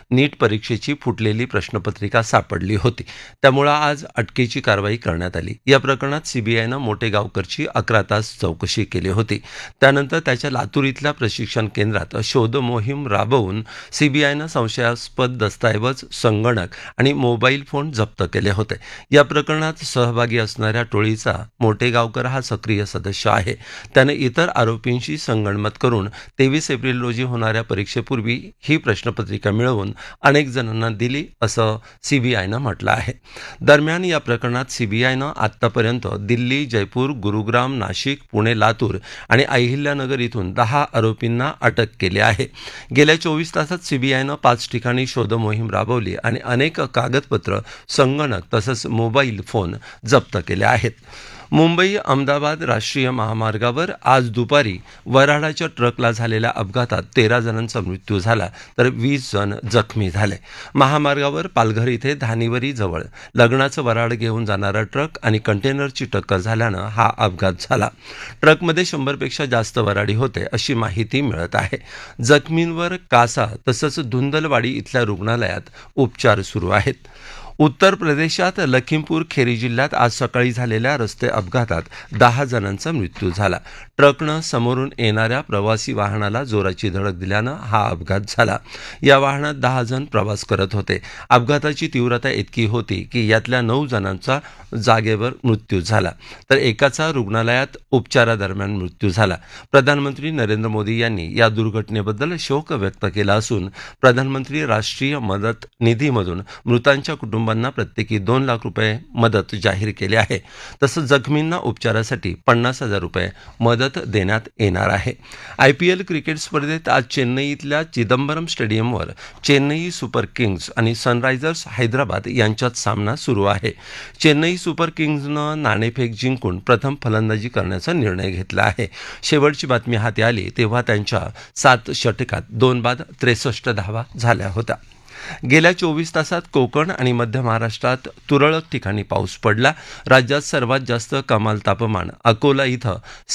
नीट परीक्षेची फुटलेली प्रश्नपत्रिका सापडली होती. त्यामुळे आज अटकेची कारवाई करण्यात आली. या प्रकरणात सीबीआयनं मोटेगावकरची 11 तास चौकशी केली होती. त्यानंतर त्याच्या लातूर इथल्या प्रशिक्षण केंद्रात शोध मोहीम राबवून सीबीआयनं संशयास्पद दस्तऐवज, संगणक आणि मोबाईल फोन जप्त केले होते. या प्रकरणात सहभागी असणाऱ्या टोळीचा मोटेगावकर हा सक्रिय सदस्य आहे. त्याने इतर आरोपींशी संगनमत करून 23 एप्रिल रोजी होणाऱ्या परीक्षेपूर्वी ही प्रश्नपत्रिका मिळवून अनेक जणांना दिली, असं सीबीआयनं म्हटलं आहे. दरम्यान या प्रकरणात सीबीआयनं आतापर्यंत दिल्ली, जयपूर, गुरुग्राम, नाशिक, पुणे, लातूर आणि अहिल्यानगर इथून 10 आरोपींना अटक केली आहे. गेल्या 24 तासात सीबीआयनं 5 ठिकाणी शोध मोहीम राबवली आणि अनेक कागदपत्र, संगणक तसंच मोबाईल फोन जप्त केले आहेत. मुंबई अहमदाबाद राष्ट्रीय महामार्गावर आज दुपारी वऱ्हाडाच्या ट्रकला झालेल्या अपघातात 13 जणांचा मृत्यू झाला तर 20 जण जखमी झाले. महामार्गावर पालघर इथे धानिवरी जवळ लग्नाचं वऱ्हाड घेऊन जाणारा ट्रक आणि कंटेनरची टक्कर झाल्यानं हा अपघात झाला. ट्रकमध्ये 100पेक्षा जास्त वऱ्हाडी होते अशी माहिती मिळत आहे. जखमींवर कासा तसंच धुंदलवाडी इथल्या रुग्णालयात उपचार सुरू आहेत. उत्तर प्रदेशात लखीमपूर खेरी जिल्ह्यात आज सकाळी झालेल्या रस्ते अपघातात 10 जणांचा मृत्यू झाला. ट्रकनं समोरून येणाऱ्या प्रवासी वाहनाला जोराची धडक दिल्यानं हा अपघात झाला. या वाहनात 10 जण प्रवास करत होते. अपघाताची तीव्रता इतकी होती की यातल्या 9 जणांचा जागेवर मृत्यू झाला तर एकाचा रुग्णालयात उपचारादरम्यान मृत्यू झाला. प्रधानमंत्री नरेंद्र मोदी यांनी या दुर्घटनेबद्दल शोक व्यक्त केला असून प्रधानमंत्री राष्ट्रीय मदत निधीमधून मृतांच्या कुटुंबांना प्रत्येकी 2 लाख रुपये मदत जाहीर केली आहे. तसंच जखमींना उपचारासाठी 50,000 रुपये मदत देण्यात येणार आहे. आयपीएल क्रिकेट स्पर्धेत आज चेन्नईतल्या चिदंबरम स्टेडियमवर चेन्नई सुपर किंग्ज आणि सनरायझर्स हैदराबाद यांच्यात सामना सुरू आहे. चेन्नई सुपर किंग्जनं नाणेफेक जिंकून प्रथम फलंदाजी करण्याचा निर्णय घेतला आहे. शेवटची बातमी हाती आली तेव्हा त्यांच्या 7 षटकात 2 बाद 63 धावा झाल्या होत्या. गेल्या 24 तासात कोकण आणि मध्य महाराष्ट्रात तुरळक ठिकाणी पाऊस पडला. राज्यात सर्वात जास्त कमाल तापमान अकोला इथं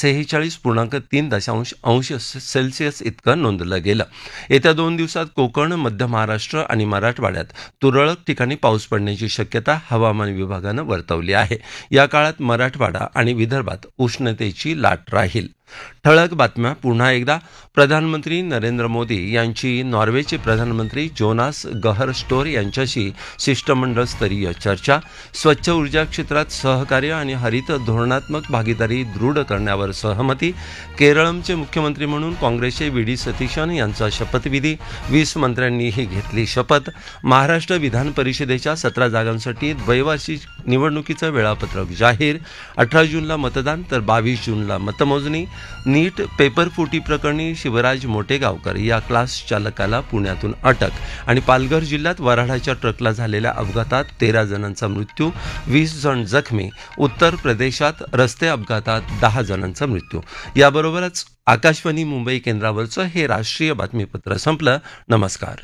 46.3 अंश सेल्सिअस इतकं नोंदलं गेलं. येत्या 2 दिवसात कोकण, मध्य महाराष्ट्र आणि मराठवाड्यात तुरळक ठिकाणी पाऊस पडण्याची शक्यता हवामान विभागानं वर्तवली आहे. या काळात मराठवाडा आणि विदर्भात उष्णतेची लाट राहील. ठळक बातम्या पुन्हा एकदा. प्रधानमंत्री नरेंद्र मोदी यांची नॉर्वेचे प्रधानमंत्री जोनास गहर स्टोर यांच्याशी शिष्टमंडळ स्तरीय चर्चा. स्वच्छ ऊर्जा क्षेत्रात सहकार्य आणि हरित धोरणात्मक भागीदारी दृढ करण्यावर सहमती. केरळचे मुख्यमंत्री म्हणून काँग्रेसचे व्ही.डी. सतीशन यांचा शपथविधी. 20 मंत्र्यांनीही घेतली शपथ. महाराष्ट्र विधान परिषदेच्या 17 जागांसाठी द्वैवार्षिक निवडणुकीचं वेळापत्रक जाहीर. 18 जूनला मतदान तर 22 जूनला मतमोजणी. नीट पेपरफुटी प्रकरणी शिवराज मोटेगावकर या क्लास चालकाला पुण्यातून अटक आणि पालघर जिल्ह्यात वऱ्हाडाच्या ट्रकला झालेल्या अपघातात 13 जणांचा मृत्यू, 20 जण जखमी. उत्तर प्रदेशात रस्ते अपघातात 10 जणांचा मृत्यू. याबरोबरच आकाशवाणी मुंबई केंद्रावरचं हे राष्ट्रीय बातमीपत्र संपलं. नमस्कार.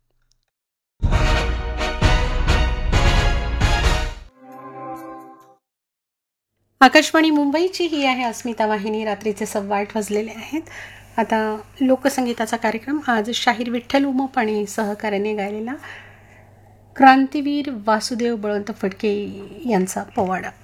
आकाशवाणी मुंबईची ही आहे अस्मिता वाहिनी. रात्रीचे 8:15 वाजलेले आहेत. आता लोकसंगीताचा कार्यक्रम. आज शाहीर विठ्ठल उमप आणि सहकार्याने गायलेला क्रांतीवीर वासुदेव बळवंत फडके यांचा पोवाडा.